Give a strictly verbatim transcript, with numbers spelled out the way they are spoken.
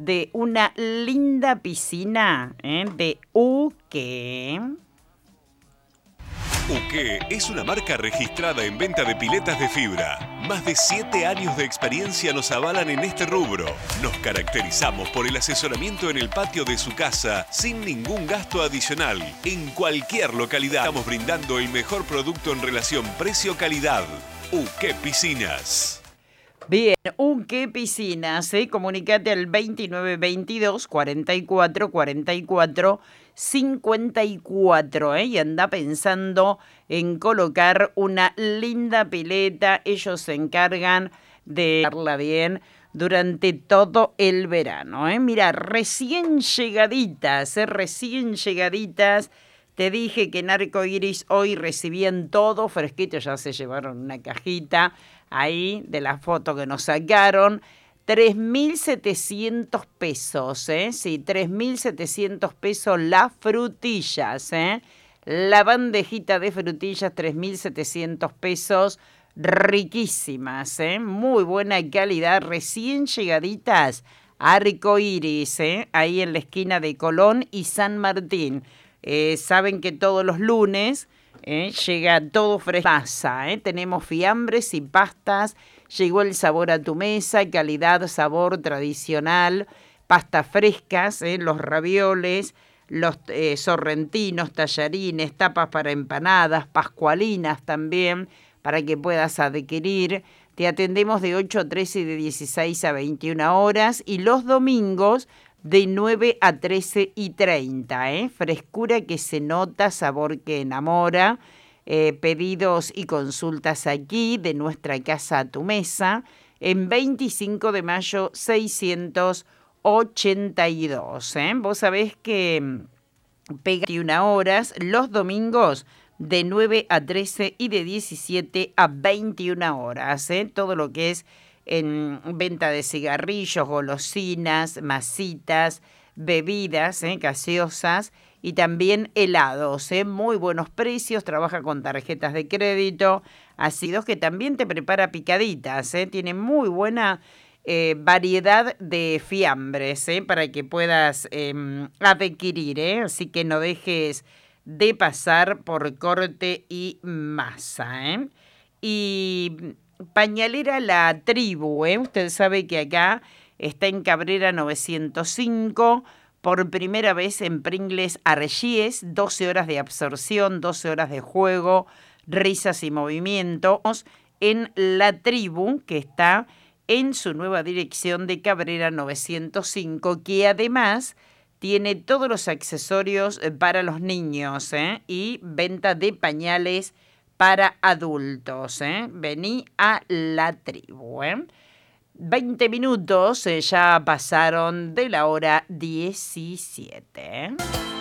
de una linda piscina ¿eh? de Uke. Uke es una marca registrada en venta de piletas de fibra. Más de siete años de experiencia nos avalan en este rubro. Nos caracterizamos por el asesoramiento en el patio de su casa sin ningún gasto adicional. En cualquier localidad estamos brindando el mejor producto en relación precio-calidad. Uke Piscinas. Bien, Uke Piscinas, ¿eh? Comunicate al veintinueve veintidós cuarenta y cuatro cuarenta y cuatro cincuenta y cuatro, ¿eh? Y anda pensando en colocar una linda pileta. Ellos se encargan de darla bien durante todo el verano, ¿eh? Mira, recién llegaditas, ¿eh? Recién llegaditas. Te dije que en Arco Iris hoy recibían todo fresquito, ya se llevaron una cajita ahí de la foto que nos sacaron. tres mil setecientos pesos, ¿eh? Sí, tres mil setecientos pesos las frutillas, ¿eh? La bandejita de frutillas, tres mil setecientos pesos, riquísimas, ¿eh? Muy buena calidad, recién llegaditas. Arco Iris, ¿eh? Ahí en la esquina de Colón y San Martín. Eh, saben que todos los lunes eh, llega todo fresco. ¿eh? Tenemos fiambres y pastas. Llegó el sabor a tu mesa, calidad, sabor tradicional, pastas frescas, eh, los ravioles, los eh, sorrentinos, tallarines, tapas para empanadas, pascualinas también, para que puedas adquirir. Te atendemos de ocho a trece y de dieciséis a veintiuna horas y los domingos de nueve a trece y treinta, ¿eh? Frescura que se nota, sabor que enamora. Eh, pedidos y consultas aquí, de nuestra casa a tu mesa, en veinticinco de mayo seiscientos ochenta y dos. ¿eh? Vos sabés que pega veintiuna horas, los domingos de nueve a trece y de diecisiete a veintiuna horas. ¿eh? Todo lo que es en venta de cigarrillos, golosinas, masitas, bebidas ¿eh? gaseosas y también helados. ¿eh? Muy buenos precios, trabaja con tarjetas de crédito, ácidos que también te prepara picaditas. ¿eh? Tiene muy buena eh, variedad de fiambres ¿eh? para que puedas eh, adquirir. ¿eh? Así que no dejes de pasar por Corte y Masa. ¿eh? Y pañalera La Tribu, ¿eh? Usted sabe que acá está en Cabrera novecientos cinco, por primera vez en Pringles Argies, doce horas de absorción, doce horas de juego, risas y movimientos en La Tribu, que está en su nueva dirección de Cabrera novecientos cinco, que además tiene todos los accesorios para los niños ¿eh? y venta de pañales para adultos. ¿eh? Vení a La Tribu. ¿eh? veinte minutos eh, ya pasaron de la hora diecisiete.